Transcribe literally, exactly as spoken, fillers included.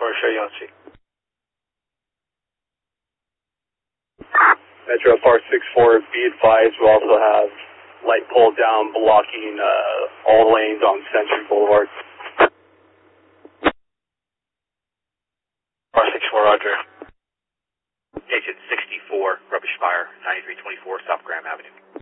four, show you on C. Metro Park six four, be advised, we also have light pole down blocking uh, all lanes on Century Boulevard. Park six four, roger. Station sixty-four, rubbish fire, ninety-three twenty-four South Graham Avenue.